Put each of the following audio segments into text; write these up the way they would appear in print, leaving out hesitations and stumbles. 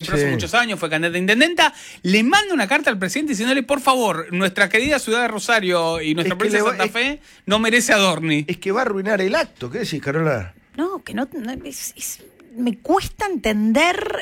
pero hace muchos años, fue candidata a intendenta, le manda una carta al presidente diciéndole, por favor, nuestra querida ciudad de Rosario y nuestra provincia de Santa Fe no merece a Dorni. Es que va a arruinar el acto. ¿Qué decís, Carola? No, que no me cuesta entender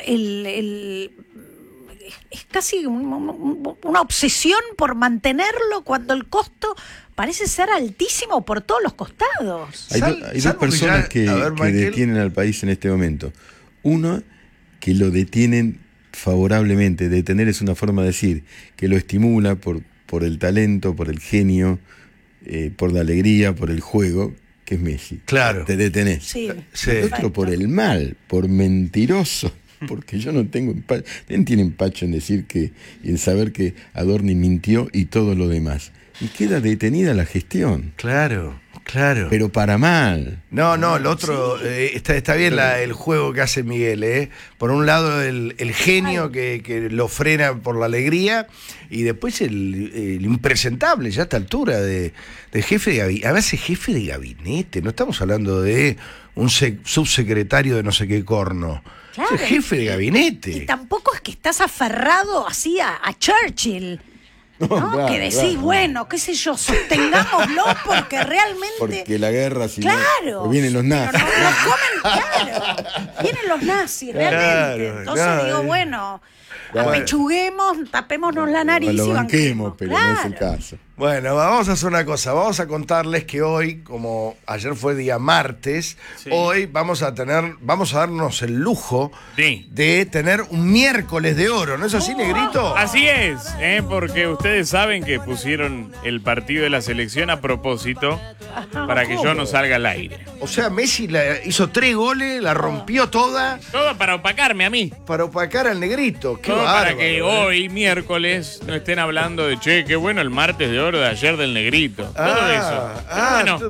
es casi una obsesión por mantenerlo cuando el costo parece ser altísimo por todos los costados. Hay dos personas que detienen al país en este momento. Uno, que lo detienen favorablemente. Detener es una forma de decir que lo estimula por el talento, por el genio, por la alegría, por el juego, que es Messi. Claro. Te detenés. Sí. El otro por el mal, por mentiroso. Porque yo no tengo empacho. ¿Quién tiene empacho en decir en saber que Adorni mintió y todo lo demás? Y queda detenida la gestión. Claro. Pero para mal. No, lo otro, está bien el juego que hace Miguel, Por un lado el genio que lo frena por la alegría, y después el impresentable ya a esta altura de jefe de gabinete. A veces jefe de gabinete, no estamos hablando de un subsecretario de no sé qué corno. Claro, es jefe de gabinete. Y tampoco es que estás aferrado así a Churchill. ¿No? Claro, que decís, bueno, qué sé yo, sostengámoslo porque realmente... Porque la guerra, si claro, no, vienen los nazis. Pero nos comen, claro, vienen los nazis, realmente. Claro, entonces digo, bueno, apechuguemos, tapémonos la nariz lo y banquemos, pero claro. no es el caso. Bueno, vamos a hacer una cosa, vamos a contarles que hoy, como ayer fue día martes, hoy vamos a darnos el lujo de tener un miércoles de oro, ¿no es así, Negrito? Así es, porque ustedes saben que pusieron el partido de la selección a propósito para que yo no salga al aire. O sea, Messi hizo 3 goles, la rompió toda. Todo para opacarme a mí. Para opacar al Negrito. Qué todo bárbaro, para que hoy, miércoles, no estén hablando de, che, qué bueno el martes de oro de ayer del Negrito. Todo eso. Bueno,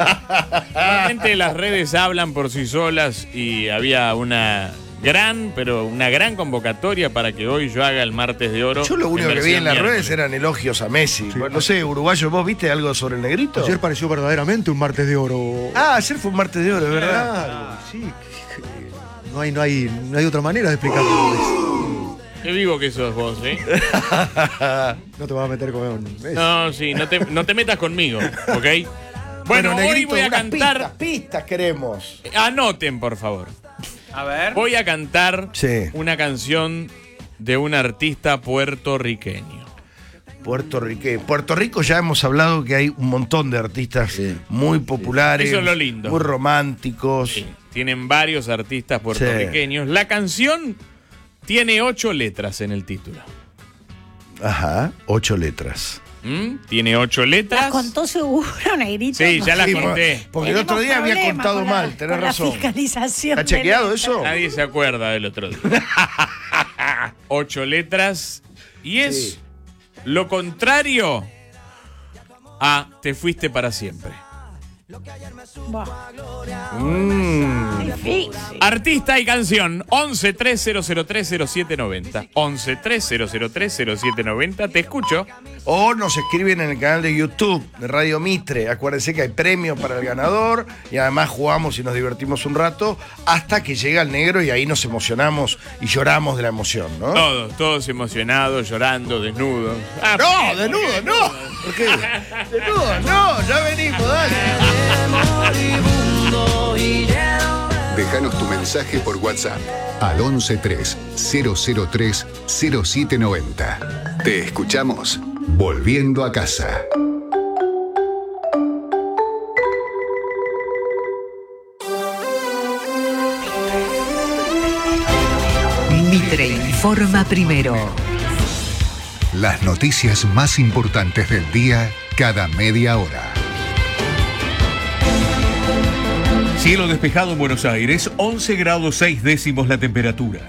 realmente las redes hablan por sí solas y había una gran convocatoria para que hoy yo haga el martes de oro. Yo lo único que vi en las redes eran elogios a Messi. Sí. No sé, uruguayo, ¿vos viste algo sobre el Negrito? Ayer pareció verdaderamente un martes de oro. Ayer fue un martes de oro, es verdad. Claro, sí. No hay otra manera de explicarlo. Qué vivo que sos vos, ¿eh? No te vas a meter con Messi. No, sí, no te metas conmigo, ¿ok? Bueno, hoy Negrito, voy a unas cantar... Pistas queremos. Anoten, por favor. A ver. Voy a cantar una canción de un artista puertorriqueño. Puerto Rico ya hemos hablado que hay un montón de artistas muy populares. Eso es lo lindo. Muy románticos. Sí, tienen varios artistas puertorriqueños. La canción tiene 8 letras en el título. Ajá, 8 letras. Tiene 8 letras. ¿Las contó seguro, Negrito? Sí, ya las conté. Porque el otro día había contado mal, tenés razón. La fiscalización. ¿Está chequeado eso? Nadie se acuerda del otro día. 8 letras. Y es lo contrario a Te fuiste para siempre. Difícil. Artista y canción 11-3003-0790 11-3003-0790. Te escucho. O nos escriben en el canal de YouTube de Radio Mitre. Acuérdense que hay premio para el ganador y además jugamos y nos divertimos un rato hasta que llega el negro y ahí nos emocionamos y lloramos de la emoción, ¿no? Todos emocionados, llorando, desnudos. No, desnudo, no. ¿Por qué? Desnudo, no, ya venimos, dale. Déjanos tu mensaje por WhatsApp al 113-003-0790. Te escuchamos volviendo a casa. Mitre informa primero. Las noticias más importantes del día cada media hora. Cielo despejado en Buenos Aires, 11 grados 6 décimos la temperatura.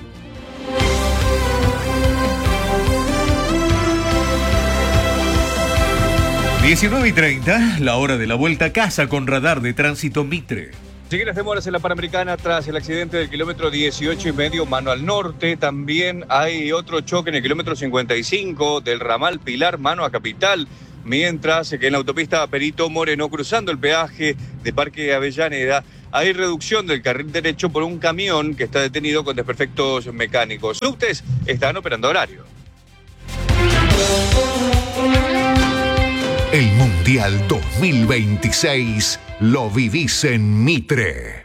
(19:30), la hora de la vuelta a casa con radar de tránsito Mitre. Siguen las demoras en la Panamericana tras el accidente del kilómetro 18,5 mano al norte. También hay otro choque en el kilómetro 55 del ramal Pilar mano a Capital. Mientras que en la autopista Perito Moreno, cruzando el peaje de Parque Avellaneda, hay reducción del carril derecho por un camión que está detenido con desperfectos mecánicos. Los subtes están operando a horario. El Mundial 2026 lo vivís en Mitre.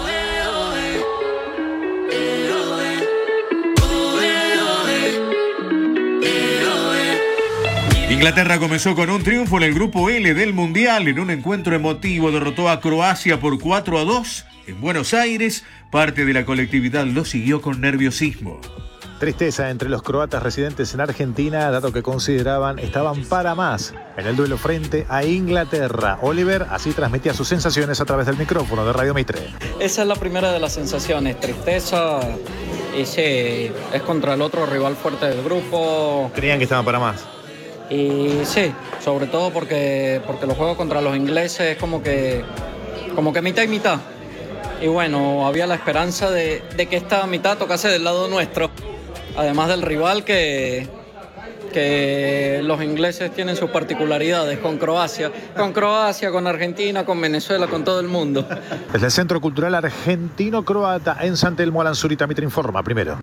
Inglaterra comenzó con un triunfo en el grupo L del Mundial. En un encuentro emotivo derrotó a Croacia por 4-2 en Buenos Aires. Parte de la colectividad lo siguió con nerviosismo. Tristeza entre los croatas residentes en Argentina, dado que consideraban estaban para más en el duelo frente a Inglaterra. Oliver así transmitía sus sensaciones a través del micrófono de Radio Mitre. Esa es la primera de las sensaciones, tristeza, y sí, es contra el otro rival fuerte del grupo. ¿Creían que estaban para más? Y sí, sobre todo porque los juegos contra los ingleses es como que mitad y mitad. Y bueno, había la esperanza de que esta mitad tocase del lado nuestro. Además del rival que los ingleses tienen sus particularidades con Croacia, con Argentina, con Venezuela, con todo el mundo. Desde el Centro Cultural Argentino-Croata en San Telmo, Alan Zurita, Mitre Informa primero.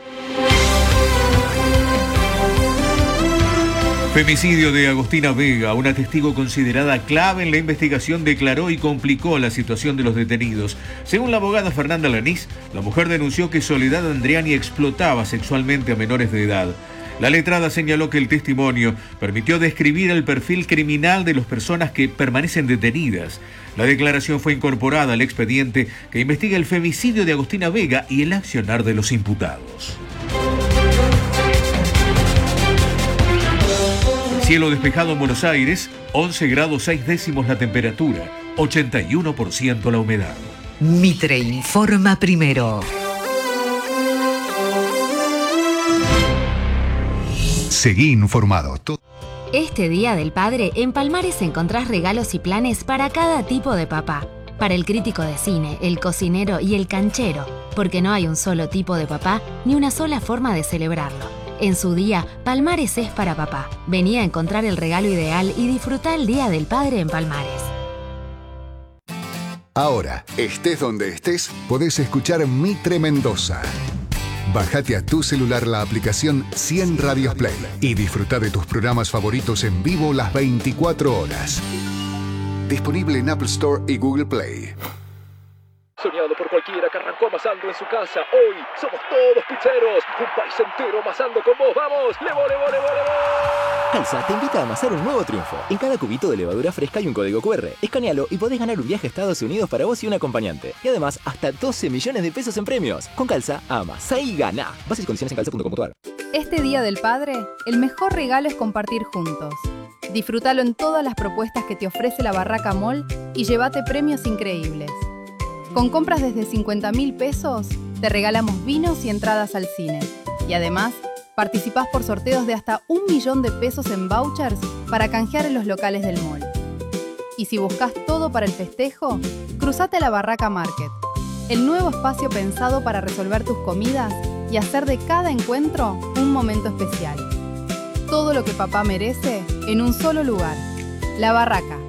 Femicidio de Agostina Vega, una testigo considerada clave en la investigación, declaró y complicó la situación de los detenidos. Según la abogada Fernanda Lanís, la mujer denunció que Soledad Andriani explotaba sexualmente a menores de edad. La letrada señaló que el testimonio permitió describir el perfil criminal de las personas que permanecen detenidas. La declaración fue incorporada al expediente que investiga el femicidio de Agostina Vega y el accionar de los imputados. Cielo despejado en Buenos Aires, 11 grados 6 décimos la temperatura, 81% la humedad. Mitre informa primero. Seguí informado. Este Día del Padre, en Palmares encontrás regalos y planes para cada tipo de papá. Para el crítico de cine, el cocinero y el canchero, porque no hay un solo tipo de papá ni una sola forma de celebrarlo. En su día, Palmares es para papá. Vení a encontrar el regalo ideal y disfrutar el Día del Padre en Palmares. Ahora, estés donde estés, podés escuchar Mitre Mendoza. Bájate a tu celular la aplicación 100 Radios Play y disfruta de tus programas favoritos en vivo las 24 horas. Disponible en Apple Store y Google Play. Soñado por cualquiera que arrancó amasando en su casa. Hoy somos todos pizzeros. Un país entero amasando con vos. ¡Vamos! ¡Levo! Calza te invita a amasar un nuevo triunfo. En cada cubito de levadura fresca hay un código QR. Escanealo y podés ganar un viaje a Estados Unidos para vos y un acompañante. Y además, hasta 12 millones de pesos en premios. Con Calza, amasá y gana. Bases y condiciones en calza.com.ar. Este Día del Padre, el mejor regalo es compartir juntos. Disfrútalo en todas las propuestas que te ofrece la Barraca Mall y llévate premios increíbles. Con compras desde 50.000 pesos, te regalamos vinos y entradas al cine. Y además, participás por sorteos de hasta 1 millón de pesos en vouchers para canjear en los locales del mall. Y si buscas todo para el festejo, cruzate a la Barraca Market, el nuevo espacio pensado para resolver tus comidas y hacer de cada encuentro un momento especial. Todo lo que papá merece en un solo lugar. La Barraca.